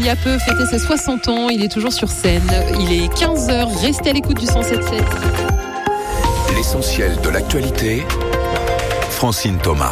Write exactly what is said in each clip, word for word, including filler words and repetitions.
y a peu fêté ses soixante ans. Il est toujours sur scène. Il est quinze heures. Restez à l'écoute du cent sept virgule sept. L'essentiel de l'actualité, Francine Thomas.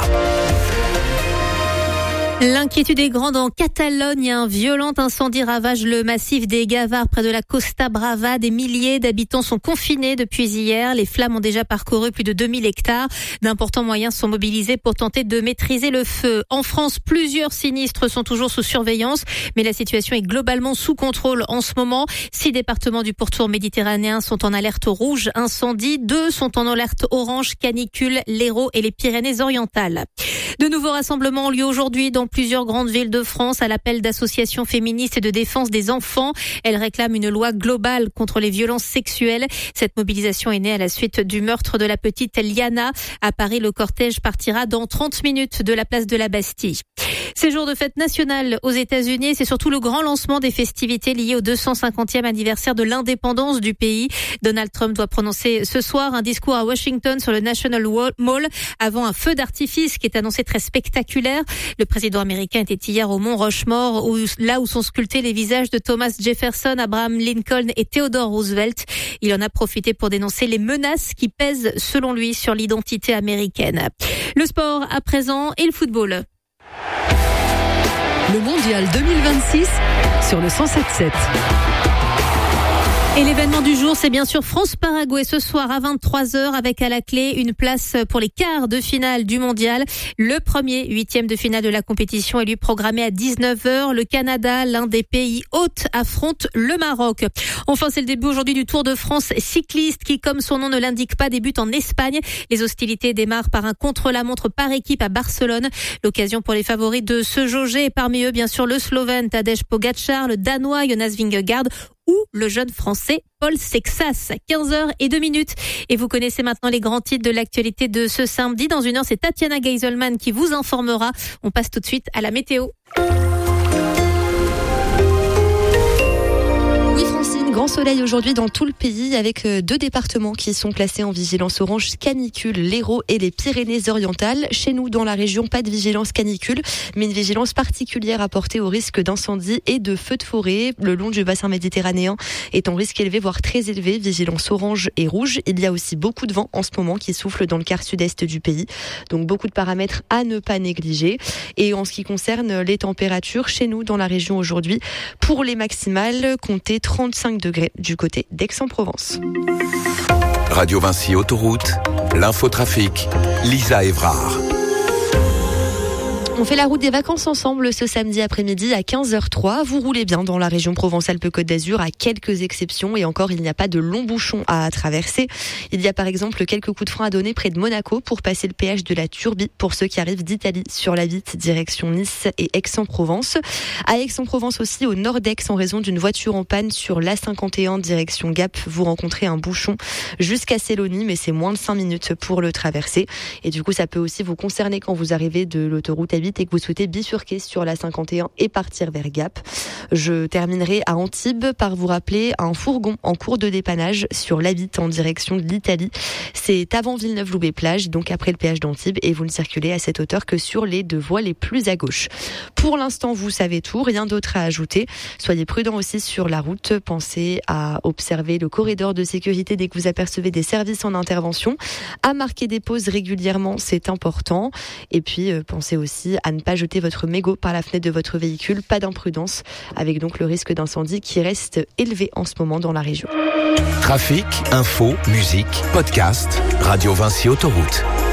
L'inquiétude est grande en Catalogne. Un violent incendie ravage le massif des Gavarres près de la Costa Brava. Des milliers d'habitants sont confinés depuis hier. Les flammes ont déjà parcouru plus de deux mille hectares. D'importants moyens sont mobilisés pour tenter de maîtriser le feu. En France, plusieurs sinistres sont toujours sous surveillance, mais la situation est globalement sous contrôle en ce moment. Six départements du pourtour méditerranéen sont en alerte rouge incendie. Deux sont en alerte orange canicule, l'Hérault et les Pyrénées-Orientales. De nouveaux rassemblements ont lieu aujourd'hui dans plusieurs grandes villes de France à l'appel d'associations féministes et de défense des enfants. Elles réclament une loi globale contre les violences sexuelles. Cette mobilisation est née à la suite du meurtre de la petite Liana. À Paris, le cortège partira dans trente minutes de la place de la Bastille. Ces jours de fête nationale aux États-Unis, c'est surtout le grand lancement des festivités liées au deux cent cinquantième anniversaire de l'indépendance du pays. Donald Trump doit prononcer ce soir un discours à Washington sur le National Mall avant un feu d'artifice qui est annoncé très spectaculaire. Le président américain était hier au Mont Rushmore, où, là où sont sculptés les visages de Thomas Jefferson, Abraham Lincoln et Theodore Roosevelt. Il en a profité pour dénoncer les menaces qui pèsent, selon lui, sur l'identité américaine. Le sport à présent et le football. Le mondial deux mille vingt-six sur le cent sept virgule sept. Et l'événement du jour, c'est bien sûr France-Paraguay ce soir à vingt-trois heures avec à la clé une place pour les quarts de finale du mondial. Le premier huitième de finale de la compétition est lui programmé à dix-neuf heures. Le Canada, l'un des pays hôtes, affronte le Maroc. Enfin, c'est le début aujourd'hui du Tour de France cycliste qui, comme son nom ne l'indique pas, débute en Espagne. Les hostilités démarrent par un contre-la-montre par équipe à Barcelone. L'occasion pour les favoris de se jauger et parmi eux, bien sûr, le Slovène Tadej Pogačar, le Danois Jonas Vingegaard ou le jeune Français Paul Sexas. quinze heures et deux minutes. Et vous connaissez maintenant les grands titres de l'actualité de ce samedi. Dans une heure, c'est Tatiana Geiselman qui vous informera. On passe tout de suite à la météo. Grand soleil aujourd'hui dans tout le pays avec deux départements qui sont placés en vigilance orange canicule, l'Hérault et les Pyrénées-Orientales. Chez nous, dans la région, pas de vigilance canicule, mais une vigilance particulière apportée au risque d'incendie et de feux de forêt. Le long du bassin méditerranéen est en risque élevé, voire très élevé, vigilance orange et rouge. Il y a aussi beaucoup de vent en ce moment qui souffle dans le quart sud-est du pays. Donc beaucoup de paramètres à ne pas négliger. Et en ce qui concerne les températures, chez nous, dans la région aujourd'hui, pour les maximales, comptez trente-cinq degrés du côté d'Aix-en-Provence. Radio Vinci Autoroute, l'infotrafic, Lisa Evrard. On fait la route des vacances ensemble ce samedi après-midi à quinze heures trois. Vous roulez bien dans la région Provence-Alpes-Côte d'Azur, à quelques exceptions. Et encore, il n'y a pas de longs bouchons à traverser. Il y a par exemple quelques coups de frein à donner près de Monaco pour passer le péage de la Turbie pour ceux qui arrivent d'Italie sur la Vitte, direction Nice et Aix-en-Provence. À Aix-en-Provence aussi, au nord d'Aix, en raison d'une voiture en panne sur l'A cinquante et un direction Gap, vous rencontrez un bouchon jusqu'à Célonie, mais c'est moins de cinq minutes pour le traverser. Et du coup, ça peut aussi vous concerner quand vous arrivez de l'autoroute A huit et que vous souhaitez bifurquer sur la cinquante et un et partir vers Gap. Je terminerai à Antibes par vous rappeler un fourgon en cours de dépannage sur l'A huit en direction de l'Italie. C'est avant Villeneuve-Loubet-Plage, donc après le péage d'Antibes, et vous ne circulez à cette hauteur que sur les deux voies les plus à gauche. Pour l'instant, vous savez tout, rien d'autre à ajouter. Soyez prudents aussi sur la route. Pensez à observer le corridor de sécurité dès que vous apercevez des services en intervention. À marquer des pauses régulièrement, c'est important. Et puis, euh, pensez aussi à ne pas jeter votre mégot par la fenêtre de votre véhicule. Pas d'imprudence, avec donc le risque d'incendie qui reste élevé en ce moment dans la région. Trafic, info, musique, podcast, Radio Vinci Autoroute.